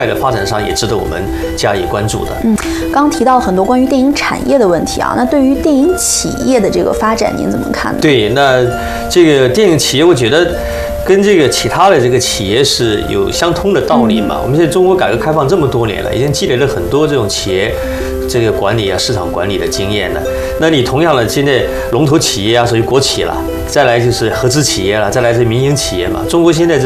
的发展上也值得我们加以关注的。 刚刚提到很多关于电影产业的问题啊，那对于电影企业的这个发展，您怎么看呢？ 对，那这个电影企业，我觉得跟这个其他的这个企业是有相通的道理嘛。我们现在中国改革开放这么多年了，已经积累了很多这种企业这个管理啊、市场管理的经验了。那你同样的，现在龙头企业啊，属于国企了，再来就是合资企业了，再来是民营企业嘛。中国现在